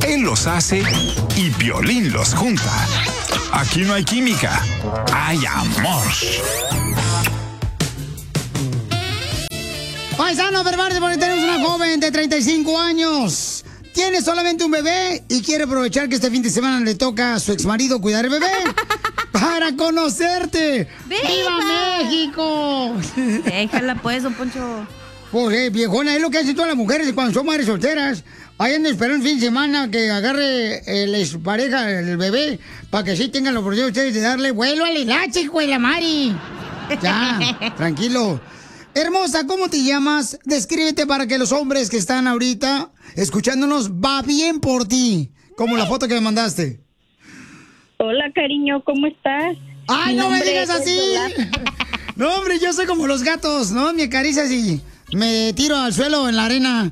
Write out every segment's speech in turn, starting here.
Él los hace y Piolín los junta. Aquí no hay química, hay amor. Paisano, prepárate porque tenemos una joven de 35 años. Tiene solamente un bebé y quiere aprovechar que este fin de semana le toca a su exmarido cuidar el bebé para conocerte. ¡Viva México! Déjala pues, don Poncho. Pues, viejona, es lo que hacen todas las mujeres cuando son madres solteras. Ahí andan esperando un fin de semana que agarre su pareja, el bebé, para que así tengan la oportunidad ustedes de darle vuelo al hilache, hijo de la Mari. Ya, tranquilo. Hermosa, ¿cómo te llamas? Descríbete para que los hombres que están ahorita escuchándonos va bien por ti. Como la foto que me mandaste. Hola, cariño, ¿cómo estás? ¡Ay, no me digas así! No, hombre, yo soy como los gatos, ¿no? Me acaricias y me tiro al suelo en la arena.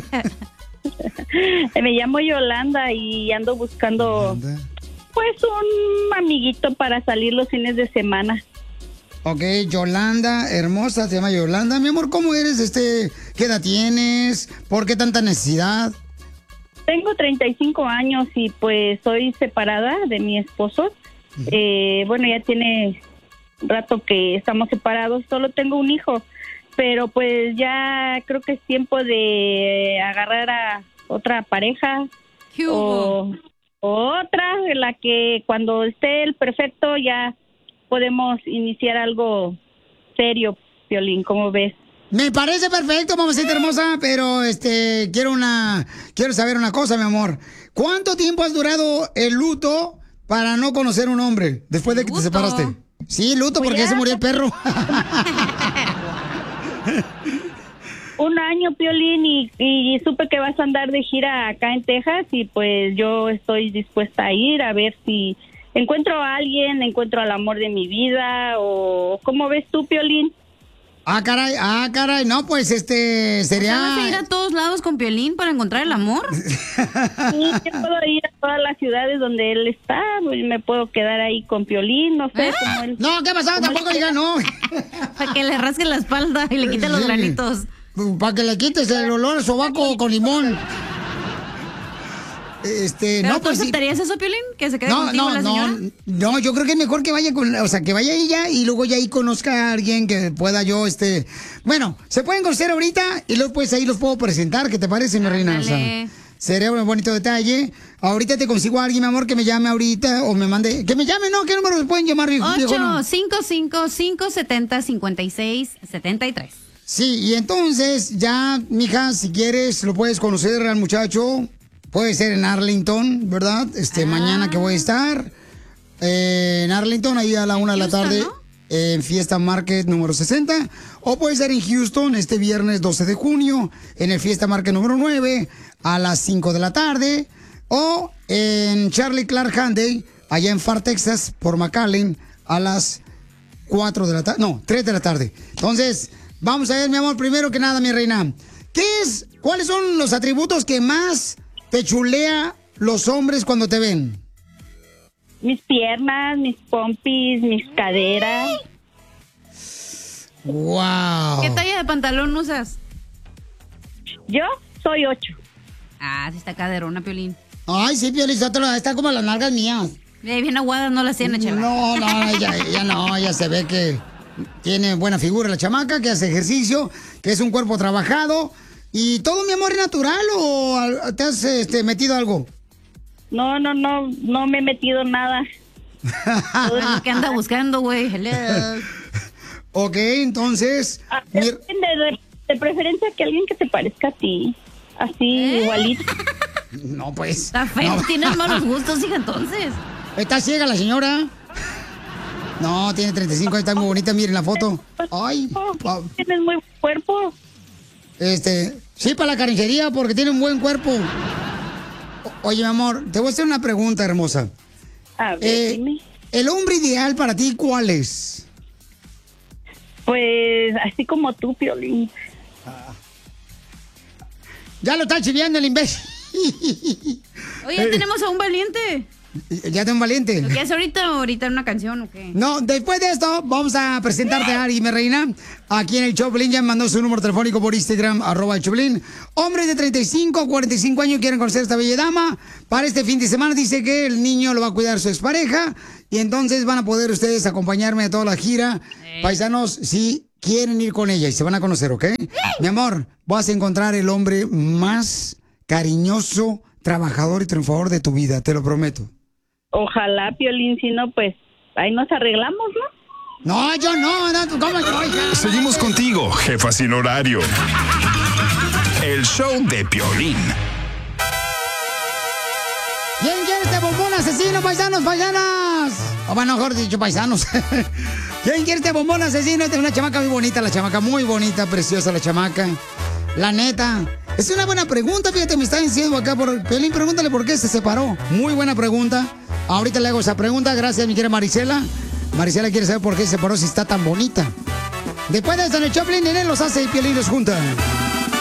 Me llamo Yolanda y ando buscando, pues, un amiguito para salir los fines de semana. Ok, Yolanda, hermosa, se llama Yolanda. Mi amor, ¿cómo eres? ¿Qué edad tienes? ¿Por qué tanta necesidad? Tengo 35 años y pues soy separada de mi esposo. Bueno, ya tiene rato que estamos separados, solo tengo un hijo. Pero pues ya creo que es tiempo de agarrar a otra pareja. O otra, la que cuando esté el perfecto ya podemos iniciar algo serio, Piolín, ¿cómo ves? Me parece perfecto, mamacita hermosa, pero quiero saber una cosa, mi amor. ¿Cuánto tiempo has durado el luto para no conocer un hombre después de que te separaste? Sí, luto porque ya se murió el perro. Un año, Piolín, y supe que vas a andar de gira acá en Texas y pues yo estoy dispuesta a ir a ver si encuentro a alguien, encuentro al amor de mi vida o ¿cómo ves tú, Piolín? Ah, caray, no, pues sería... ¿Vas a ir a todos lados con Piolín para encontrar el amor? Sí, yo puedo ir a todas las ciudades donde él está, pues me puedo quedar ahí con Piolín, no sé, como él... No, ¿qué pasó? Tampoco diga no. Para que le rasque la espalda y le quite los granitos. Para que le quites el olor a sobaco con limón. ¿Pero no, tú pues aceptarías eso, Piolín? ¿Que se quede contigo la señora? No, yo creo que es mejor que vaya que vaya ella y luego ya ahí conozca a alguien que pueda yo, Bueno, se pueden conocer ahorita y luego pues ahí los puedo presentar, ¿qué te parece, mi reina? O sea, sería un bonito detalle. Ahorita te consigo a alguien, mi amor, que me llame ahorita o me mande... Que me llame, ¿no? ¿Qué número se pueden llamar, viejo? 855-570-5673. Sí, y entonces ya, mija, si quieres, lo puedes conocer al muchacho... Puede ser en Arlington, ¿verdad? Mañana que voy a estar en Arlington, ahí a la 1 de la tarde, ¿no? En Fiesta Market número 60. O puede ser en Houston este viernes 12 de junio, en el Fiesta Market número 9, a las 5 de la tarde. O en Charlie Clark Hyundai, allá en Far Texas, por McAllen, a las 4 de la tarde. No, 3 de la tarde. Entonces, vamos a ver, mi amor, primero que nada, mi reina. ¿Cuáles son los atributos que más te chulea los hombres cuando te ven? Mis piernas, mis pompis, mis caderas. ¡Wow! ¿Qué talla de pantalón usas? Yo soy 8. Ah, sí está caderona, Piolín. Ay, sí, Piolín, está como las nalgas mías. Bien aguadas no las tiene, chela. No, ella se ve que tiene buena figura la chamaca, que hace ejercicio, que es un cuerpo trabajado. ¿Y todo, mi amor, es natural o te has metido algo? No me he metido nada. Todo es lo que anda buscando, güey. Hello. Ok, entonces... De preferencia que alguien que te parezca a ti. Así, igualito. No, pues... Está feo, no. Tienes malos gustos, hija, entonces. ¿Está ciega la señora? No, tiene 35 años, está muy bonita, miren la foto. Ay. Tienes muy buen cuerpo. Sí, para la carnicería, porque tiene un buen cuerpo. Oye, mi amor, te voy a hacer una pregunta, hermosa. A ver, dime. ¿El hombre ideal para ti cuál es? Pues, así como tú, Piolín. Ya lo está chiviando el imbécil. Oye, tenemos a un valiente. Ya tengo un valiente. ¿Qué es ahorita una canción o qué? No, después de esto, vamos a presentarte a Ari, mi reina. Aquí en el Choplin ya me mandó su número telefónico por Instagram, @Choplin. Hombres de 35 a 45 años quieren conocer a esta bella dama. Para este fin de semana dice que el niño lo va a cuidar su expareja. Y entonces van a poder ustedes acompañarme a toda la gira. Paisanos, si quieren ir con ella y se van a conocer, ¿ok? Mi amor, vas a encontrar el hombre más cariñoso, trabajador y triunfador de tu vida, te lo prometo. Ojalá, Piolín, si no, pues ahí nos arreglamos, ¿no? No, yo no, ¿cómo? Seguimos contigo, jefa sin horario. El show de Piolín. ¿Quién quiere este bombón asesino, paisanos, paisanas? O bueno, mejor dicho, paisanos. ¿Quién quiere este bombón asesino? Esta es una chamaca muy bonita, la chamaca muy bonita, preciosa la chamaca. La neta. Es una buena pregunta, fíjate, me está diciendo acá por Piolín, pregúntale por qué se separó. Muy buena pregunta. Ahorita le hago esa pregunta, gracias mi querida Marisela. Marisela quiere saber por qué se separó si está tan bonita. Después de esto en el Choplin, Nené los hace y Piolín los junta.